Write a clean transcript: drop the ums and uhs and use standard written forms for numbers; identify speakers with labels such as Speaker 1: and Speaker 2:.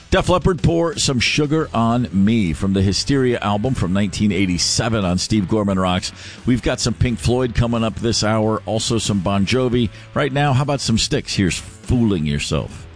Speaker 1: Def Leppard, Pour Some Sugar on Me from the Hysteria album from 1987 on Steve Gorman Rocks. We've got some Pink Floyd coming up this hour, also some Bon Jovi. Right now, how about some Styx? Here's Fooling Yourself.